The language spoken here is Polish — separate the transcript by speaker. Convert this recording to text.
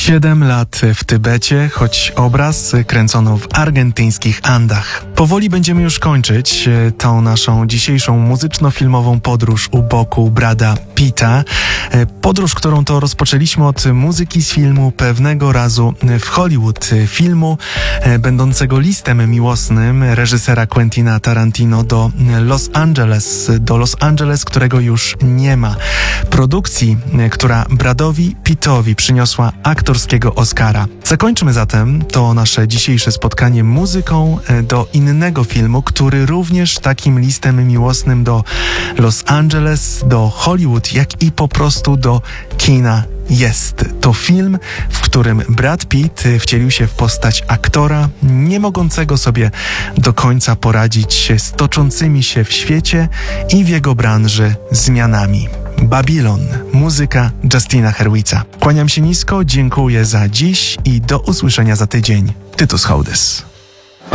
Speaker 1: 7 lat w Tybecie, choć obraz kręcono w argentyńskich Andach. Powoli będziemy już kończyć tą naszą dzisiejszą muzyczno-filmową podróż u boku Brada Pitta. Podróż, którą to rozpoczęliśmy od muzyki z filmu Pewnego razu w Hollywood, filmu będącego listem miłosnym reżysera Quentina Tarantino do Los Angeles, którego już nie ma. Produkcji, która Bradowi Pittowi przyniosła aktorskiego Oscara. Zakończmy zatem to nasze dzisiejsze spotkanie muzyką do innego filmu, który również takim listem miłosnym do Los Angeles, do Hollywood, jak i po prostu do kina jest. To film, w którym Brad Pitt wcielił się w postać aktora nie mogącego sobie do końca poradzić z toczącymi się w świecie i w jego branży zmianami. Babylon, muzyka Justina Hurwitza. Kłaniam się nisko, dziękuję za dziś i do usłyszenia za tydzień. Tytus Hołdys.